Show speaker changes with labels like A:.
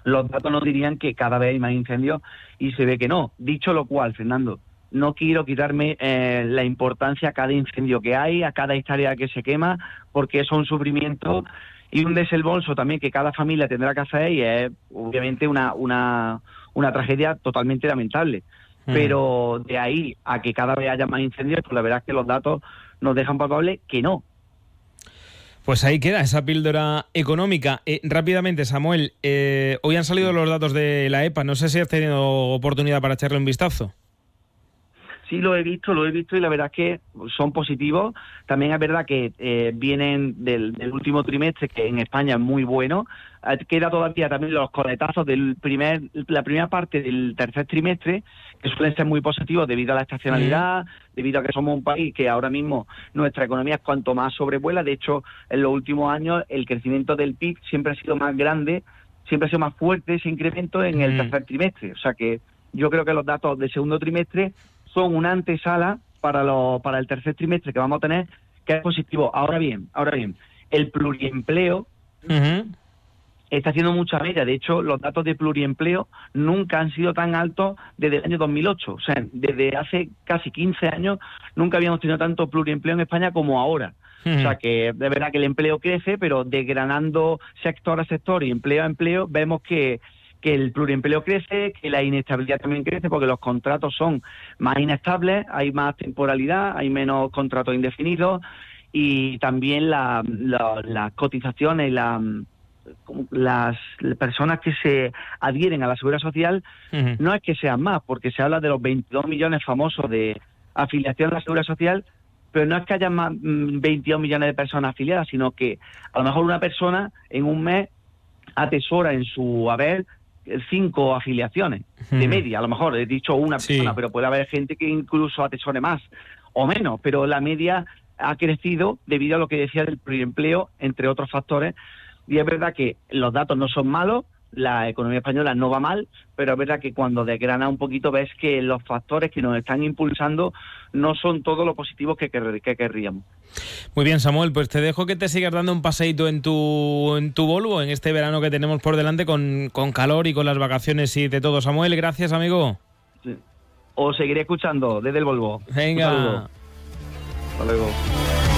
A: los datos nos dirían que cada vez hay más incendios y se ve que no. Dicho lo cual, Fernando, no quiero quitarme la importancia a cada incendio que hay, a cada hectárea que se quema, porque eso es un sufrimiento y un desembolso también que cada familia tendrá que hacer, y es obviamente una tragedia totalmente lamentable. Pero de ahí a que cada vez haya más incendios, pues la verdad es que los datos nos dejan palpable que no.
B: Pues ahí queda esa píldora económica. Rápidamente, Samuel, hoy han salido los datos de la EPA. No sé si has tenido oportunidad para echarle un vistazo.
A: Sí, lo he visto y la verdad es que son positivos. También es verdad que vienen del último trimestre, que en España es muy bueno. Queda todavía también los coletazos la primera parte del tercer trimestre, que suelen ser muy positivos debido a la estacionalidad, debido a que somos un país que ahora mismo nuestra economía es cuanto más sobrevuela. De hecho, en los últimos años el crecimiento del PIB siempre ha sido más grande, siempre ha sido más fuerte ese incremento en el tercer trimestre. O sea que yo creo que los datos del segundo trimestre son una antesala para el tercer trimestre que vamos a tener, que es positivo. Ahora bien, el pluriempleo está haciendo mucha media. De hecho, los datos de pluriempleo nunca han sido tan altos desde el año 2008. O sea, desde hace casi 15 años nunca habíamos tenido tanto pluriempleo en España como ahora. O sea, que de verdad que el empleo crece, pero desgranando sector a sector y empleo a empleo, vemos que el pluriempleo crece, que la inestabilidad también crece, porque los contratos son más inestables, hay más temporalidad, hay menos contratos indefinidos, y también las cotizaciones, las personas que se adhieren a la Seguridad Social, no es que sean más, porque se habla de los 22 millones famosos de afiliación a la Seguridad Social, pero no es que haya más 22 millones de personas afiliadas, sino que a lo mejor una persona en un mes atesora en su haber 5 afiliaciones de media. A lo mejor he dicho una persona, pero puede haber gente que incluso atesore más o menos, pero la media ha crecido debido a lo que decía del preempleo, entre otros factores. Y es verdad que los datos no son malos, la economía española no va mal, pero es verdad que cuando desgrana un poquito ves que los factores que nos están impulsando no son todos los positivos que querríamos.
B: Muy bien, Samuel, pues te dejo que te sigas dando un paseíto en tu Volvo en este verano que tenemos por delante con calor y con las vacaciones y de todo. Samuel, gracias, amigo.
A: Sí. Os seguiré escuchando desde el Volvo.
B: Venga.
A: Hasta luego.